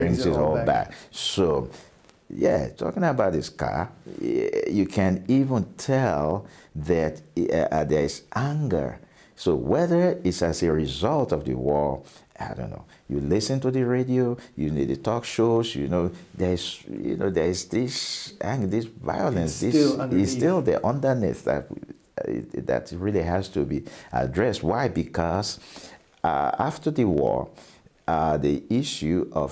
brings it all back. So, yeah, talking about this car, you can even tell that there is anger. So whether it's as a result of the war, I don't know. You listen to the radio, you need the talk shows. There's this anger, this violence. This is still the underneath that really has to be addressed. Why? Because after the war, the issue of